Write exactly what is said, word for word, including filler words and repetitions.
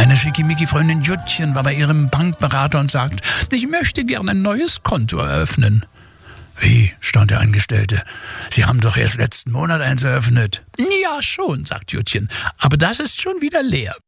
Meine Schickimicki-Freundin Juttchen war bei ihrem Bankberater und sagt, ich möchte gerne ein neues Konto eröffnen. Wie, stand der Angestellte, Sie haben doch erst letzten Monat eins eröffnet. Ja schon, sagt Juttchen, aber das ist schon wieder leer.